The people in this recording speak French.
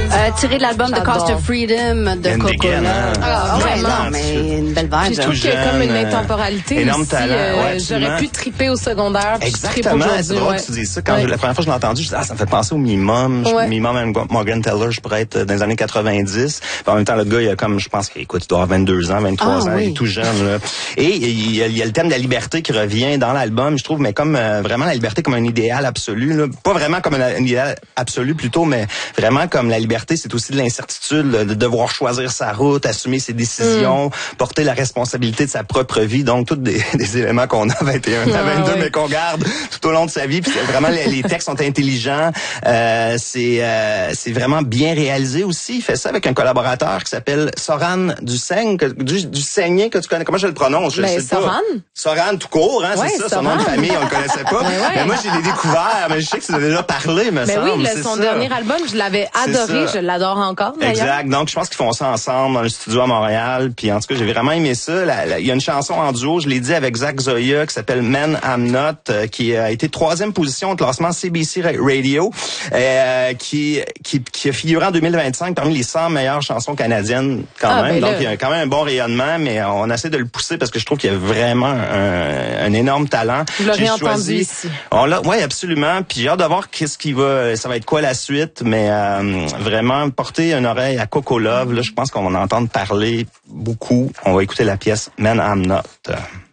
Tiré de l'album The Cost of Freedom de Coco Love. Vraiment, mais une belle vibe. Je trouve qu'il y a comme une intemporalité énorme aussi. talent. J'aurais pu triper au secondaire. Exactement, c'est drôle que tu dis ça. Quand la première fois que je l'ai entendu, je dis, ça me fait penser au Minimum. Minimum Morgan Taylor, je pourrais être dans les années 90. Puis en même temps, le gars, il a comme, je pense qu'il doit avoir 22 ans, 23 ans, il est tout jeune, là. Et il y a le thème de la liberté qui revient dans l'album, je trouve, mais comme vraiment la liberté comme un idéal absolu, là. Pas vraiment comme un idéal absolu plutôt, mais vraiment comme la liberté, c'est aussi de l'incertitude, de devoir choisir sa route, assumer ses décisions, porter la responsabilité de sa propre vie. Donc, tous des éléments qu'on a 21, à 22, mais qu'on garde tout au long de sa vie. Puis vraiment, les textes sont intelligents. C'est vraiment bien réalisé aussi. Il fait ça avec un collaborateur qui s'appelle Soran Dusseigne, du Saigné, que tu connais. Comment je le prononce? Je sais Soran? pas. Soran tout court, hein, c'est ça. Son nom de famille, on le connaissait pas. Mais moi, je l'ai découvert, mais je sais que tu l'as déjà parlé, me semble. Oui, son dernier album, je l'avais adoré, je l'adore encore, d'ailleurs. Exact. Donc, je pense qu'ils font ça ensemble dans le studio à Montréal. Puis, en tout cas, j'ai vraiment aimé ça. Il y a une chanson en duo, je l'ai dit, avec Zach Zoya, qui s'appelle Man I'm Not, qui a été 3e position au classement CBC Radio, qui a figuré en 2025 parmi les 100 meilleures chansons canadiennes, quand même. Donc, il y a quand même un bon rayonnement, mais on essaie de le pousser parce que je trouve qu'il y a vraiment un énorme talent. Vous l'aurez entendu ici. Oui, absolument. Puis j'ai hâte de voir ça va être quoi la suite, mais vraiment porter une oreille à Coco Love, là, je pense qu'on va en entendre parler beaucoup. On va écouter la pièce Man I'm Not.